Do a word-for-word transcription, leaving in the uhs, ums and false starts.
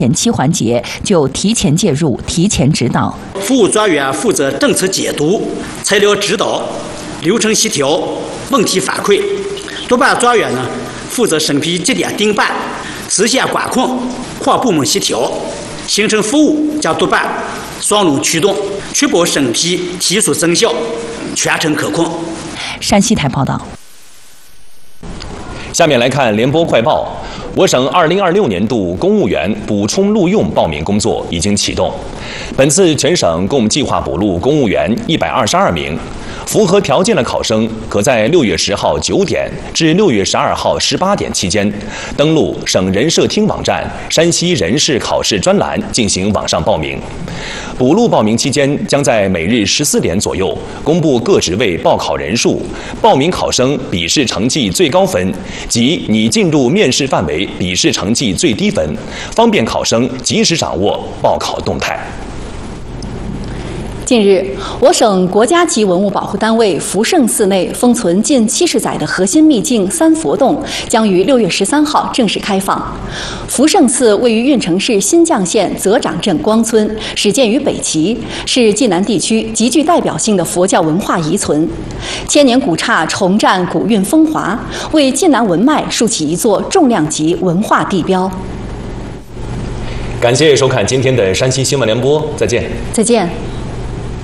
前期环节就提前介入、提前指导。 服务专员负责政策解读、材料指导、流程协调、问题反馈；督办专员呢负责审批节点盯办、直线管控、跨部门协调。行政服务将督办双轮驱动，确保审批提速增效，全程可控。 山西台报道。 下面来看联播快报。我省二零二六年度公务员补充录用报名工作已经启动。本次全省共计划补录公务员一百二十二名，符合条件的考生可在六月十号九点至六月十二号十八点期间，登录省人社厅网站山西人事考试专栏进行网上报名。补录报名期间，将在每日十四点左右公布各职位报考人数、报名考生笔试成绩最高分及拟进入面试范围笔试成绩最低分，方便考生及时掌握报考动态。 近日，我省国家级文物保护单位福圣寺内封存近七十载的核心秘境三佛洞将于六月十三号正式开放。福圣寺位于运城市新绛县泽长镇光村，始建于北齐，是晋南地区极具代表性的佛教文化遗存。千年古刹重绽古韵风华，为晋南文脉竖起一座重量级文化地标。 感谢收看今天的山西新闻联播，再见。 再见。